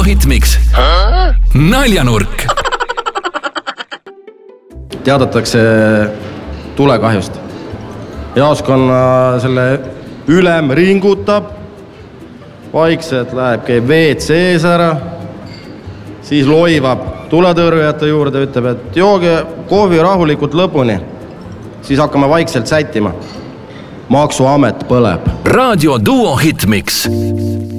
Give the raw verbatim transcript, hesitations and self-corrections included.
Duo Hitmix. Naljanurk. Teadatakse tulekahjust. Jaoskonna selle ülem ringutab, vaikselt läheb, käib V C S ära, siis loivab tuletõrjujate juurde, ütleb, et jooge kohvi rahulikult lõpuni, siis hakkame vaikselt sättima. Maksuamet põleb. Raadio Duo Hitmix.